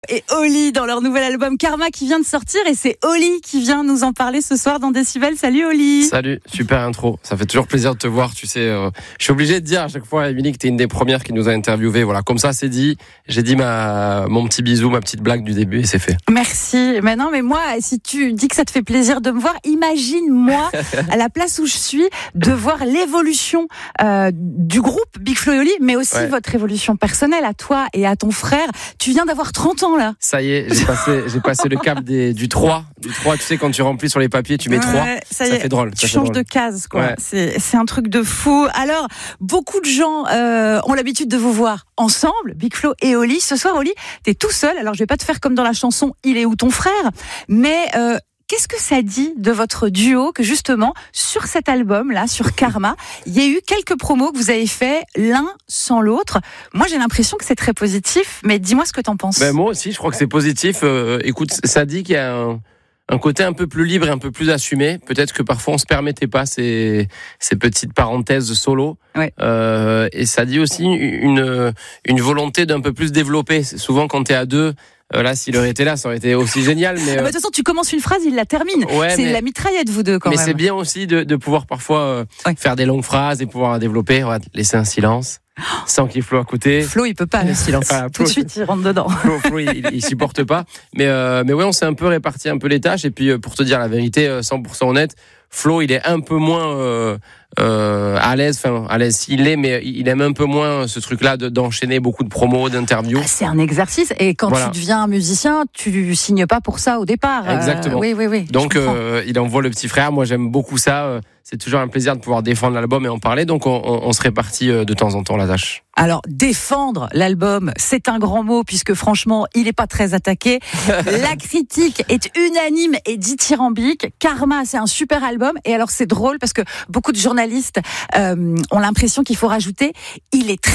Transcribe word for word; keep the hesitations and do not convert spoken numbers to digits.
Et Oli dans leur nouvel album Karma qui vient de sortir, et c'est Oli qui vient nous en parler ce soir dans Décibel. Salut Oli. Salut, super intro, ça fait toujours plaisir de te voir, tu sais, euh, je suis obligé de dire à chaque fois, Émilie, que t'es une des premières qui nous a interviewé, voilà, comme ça c'est dit, j'ai dit ma, mon petit bisou, ma petite blague du début et c'est fait. Merci, mais non mais moi, si tu dis que ça te fait plaisir de me voir, imagine-moi à la place où je suis, de voir l'évolution euh, du groupe Big Flo et Oli, mais aussi ouais. votre évolution personnelle à toi et à ton frère. Tu viens d'avoir trente ans là. Ça y est, j'ai passé, j'ai passé le cap des, du trois. Du trois, tu sais, quand tu remplis sur les papiers, tu mets ouais, trois. Ça, ça fait drôle. Tu ça changes fait drôle. de case, quoi. Ouais. C'est, c'est un truc de fou. Alors, beaucoup de gens euh, ont l'habitude de vous voir ensemble, Big Flo et Oli. Ce soir, Oli, t'es tout seul. Alors, je vais pas te faire comme dans la chanson « Il est où ton frère ?» Mais... Euh, Qu'est-ce que ça dit de votre duo que justement, sur cet album-là, sur Karma, il y a eu quelques promos que vous avez fait l'un sans l'autre. Moi, j'ai l'impression que c'est très positif, mais dis-moi ce que t'en penses. Ben, moi aussi, je crois que c'est positif. Euh, écoute, ça dit qu'il y a un, un côté un peu plus libre et un peu plus assumé. Peut-être que parfois, on se permettait pas ces, ces petites parenthèses solo. Ouais. Euh, et ça dit aussi une, une volonté d'un peu plus développer. Souvent, quand t'es à deux... Euh, là, s'il aurait été là, ça aurait été aussi génial. Mais euh... ah bah, de toute façon, tu commences une phrase, il la termine. Ouais, c'est mais... la mitraillette, vous deux, quand mais même. Mais c'est bien aussi de, de pouvoir parfois euh, ouais. faire des longues phrases et pouvoir développer. Ouais, laisser un silence sans qu'il y ait Flo à côté. Flo, il peut pas le silence. Voilà, Tout Flo, de suite, il rentre dedans. Flo, Flo il, il, il supporte pas. Mais euh, mais ouais, on s'est un peu réparti un peu les tâches. Et puis, pour te dire la vérité, cent pour cent honnête, Flo, il est un peu moins euh, euh, à l'aise, enfin à l'aise il l'est, mais il aime un peu moins ce truc-là de, d'enchaîner beaucoup de promos, d'interviews. Ah, c'est un exercice, et quand voilà. tu deviens musicien, tu signes pas pour ça au départ. Exactement. Euh, oui, oui, oui. Donc euh, il envoie le petit frère. Moi, j'aime beaucoup ça. C'est toujours un plaisir de pouvoir défendre l'album et en parler. Donc on, on, on se répartit de temps en temps la tâche. Alors, défendre l'album, c'est un grand mot, puisque franchement, il n'est pas très attaqué. La critique est unanime et dithyrambique. Karma, c'est un super album. Et alors, c'est drôle parce que beaucoup de journalistes euh, ont l'impression qu'il faut rajouter, il est très